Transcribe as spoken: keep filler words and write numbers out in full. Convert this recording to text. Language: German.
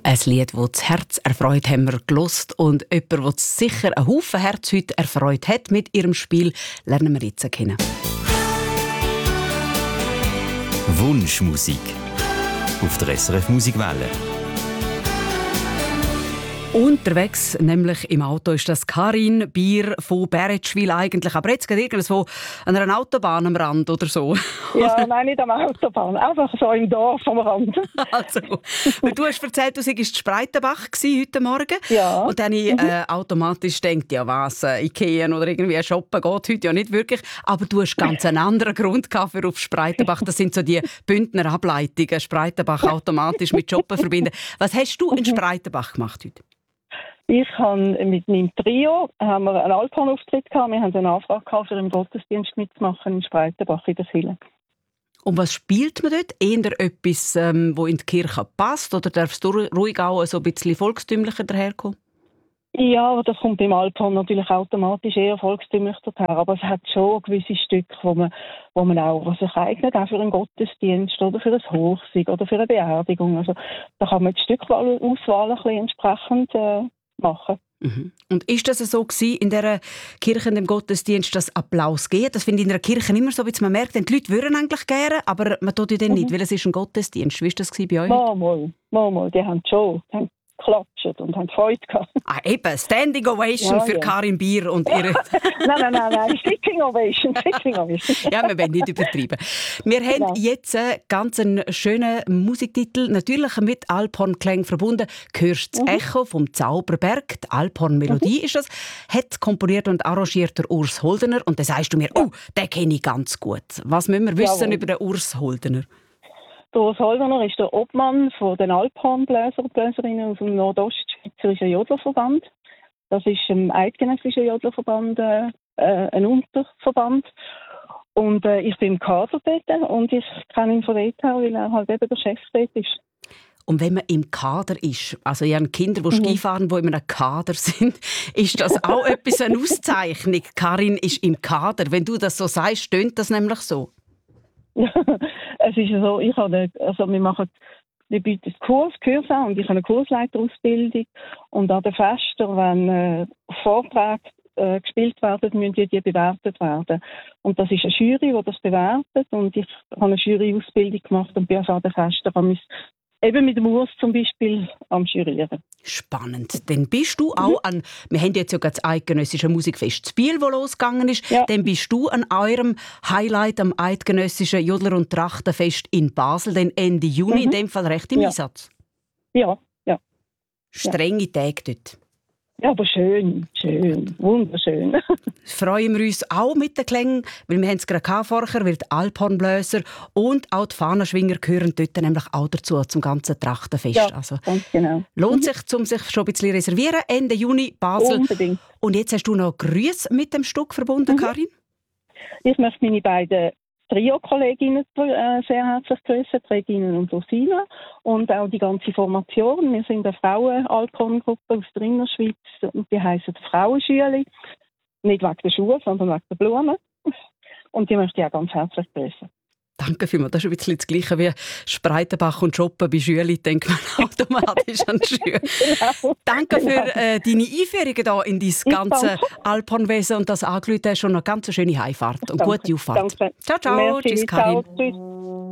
Ein Lied, das das Herz erfreut, haben wir gelost. Und jemand, das sicher einen Haufen Herz heute erfreut hat mit ihrem Spiel, lernen wir jetzt kennen. Wunschmusik auf der S R F Musikwelle. Unterwegs, nämlich im Auto, ist das Karin Bier von Bäretschwil eigentlich. Aber jetzt geht irgendwo an einer Autobahn am Rand oder so. Ja, nein, nicht am Autobahn. Einfach so im Dorf am Rand. Also, du hast erzählt, du warst in Spreitenbach heute Morgen. Ja. Und dann habe ich äh, automatisch gedacht, ja was, äh, Ikea oder irgendwie shoppen geht heute ja nicht wirklich. Aber du hast ganz einen anderen Grund gehabt für auf Spreitenbach. Das sind so die Bündner Ableitungen. Spreitenbach automatisch mit Shoppen verbinden. Was hast du in Spreitenbach gemacht heute? Ich habe mit meinem Trio haben wir einen Alphorn-Auftritt gehabt. Wir haben eine Anfrage gehabt, für im Gottesdienst mitzumachen in Spreitenbach in der Kirche. Und was spielt man dort? Eher etwas, ähm, wo in die Kirche passt? Oder darf es ruhig auch so ein bisschen volkstümlicher daherkommen? Ja, aber das kommt beim Alphorn natürlich automatisch eher volkstümlich daher. Aber es hat schon gewisse Stücke, wo man, wo man auch was sich eignet, auch für einen Gottesdienst oder für ein Hochsig oder für eine Beerdigung. Also da kann man die Stückauswahl ein bisschen entsprechend äh, machen. Mhm. Und ist das so gewesen, in dieser Kirche, in dem Gottesdienst, dass Applaus geht? Das finde ich in einer Kirche immer so, wie man merkt, die Leute würden eigentlich gerne, aber man tut ja dann nicht, mhm. weil es ist ein Gottesdienst. Wie war das bei euch? Mal, mal, mal, mal. Die haben schon die haben geklatscht und haben Freude gehabt. Ah, eben, Standing Ovation ja, für ja. Karin Bier und ihre... nein, nein, nein, nein, Sitting Ovation, Sitting Ovation. Ja, wir wollen nicht übertreiben. Wir genau. haben jetzt einen ganz schönen Musiktitel, natürlich mit Alphorn-Klängen verbunden. «Hörst das mhm. Echo vom Zauberberg», die Alphorn-Melodie mhm. ist das, hat komponiert und arrangiert der Urs Holdener. Und dann sagst du mir, oh, den kenne ich ganz gut. Was müssen wir wissen Jawohl. über den Urs Holdener? Der Urs Holdener ist der Obmann von den Alphornbläser und Bläserinnen aus dem Nordostschweizerischen Jodlerverband. Das ist ein eidgenössischer Jodlerverband, äh, ein Unterverband. Und äh, ich bin im Kader dort und ich kenne ihn von dort her, weil er halt eben der Chef dort ist. Und wenn man im Kader ist, also ich habe Kinder, die mhm. Ski fahren, die in einem Kader sind, ist das auch etwas, eine Auszeichnung? Karin ist im Kader. Wenn du das so sagst, stimmt das nämlich so? Es ist so, ich habe, also wir machen, wir bieten Kurs, Kurs an und ich habe eine Kursleiterausbildung und an den Festen, wenn äh, Vorträge äh, gespielt werden, müssen die, die bewertet werden. Und das ist eine Jury, die das bewertet und ich habe eine Jury-Ausbildung gemacht und bin also an den Festen am eben mit dem Urs zum Beispiel am Jurieren. Spannend. Dann bist du auch an, wir haben jetzt ja gerade das eidgenössische Musikfest in Biel, das losgegangen ist. Ja. Dann bist du an eurem Highlight am eidgenössischen Jodler- und Trachtenfest in Basel, dann Ende Juni, mhm. in dem Fall recht im ja. Einsatz. Ja, ja. Strenge ja. Tage dort. Ja, aber schön, schön, wunderschön. Freuen wir uns auch mit den Klängen, weil wir haben es gerade vorher, weil die Alphornbläser und auch die Fahnenschwinger gehören dort nämlich auch dazu, zum ganzen Trachtenfest. Ja, also, ganz genau. Lohnt mhm. sich, um sich schon ein bisschen reservieren. Ende Juni, Basel. Unbedingt. Und jetzt hast du noch Grüße mit dem Stück verbunden, mhm. Karin? Ich möchte meine beiden Trio-Kolleginnen äh, sehr herzlich grüßen, Regina und Rosina, und auch die ganze Formation. Wir sind eine Frauen-Alphorn-Gruppe aus der Innerschweiz und die heissen Frauenschüle. Nicht wegen der Schuhe, sondern wegen der Blumen. Und die möchte ich auch ganz herzlich grüßen. Danke vielmals. Das ist ein bisschen das Gleiche wie Spreitenbach und Shoppen bei Schüli, denkt man automatisch an Schüli. Genau. Danke für äh, deine Einführungen hier in dein ganze Alphornwesen und das angerufen hast. Und eine ganz schöne Heimfahrt und Danke. gute Auffahrt. Danke. Ciao, ciao. Merci. Tschüss, Karin. Ciao. Tschüss.